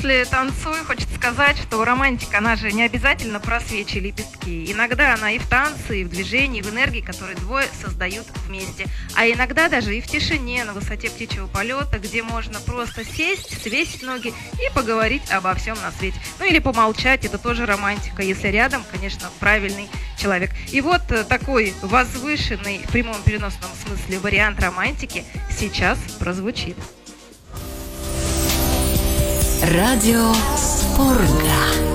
После «Танцуй» хочется сказать, что романтика, она же не обязательно про свечи и лепестки. Иногда она и в танце, и в движении, и в энергии, которые двое создают вместе. А иногда даже и в тишине, на высоте птичьего полета, где можно просто сесть, свесить ноги и поговорить обо всем на свете. Ну или помолчать, это тоже романтика, если рядом, конечно, правильный человек. И вот такой возвышенный в прямом переносном смысле вариант романтики сейчас прозвучит. Радио Спорга.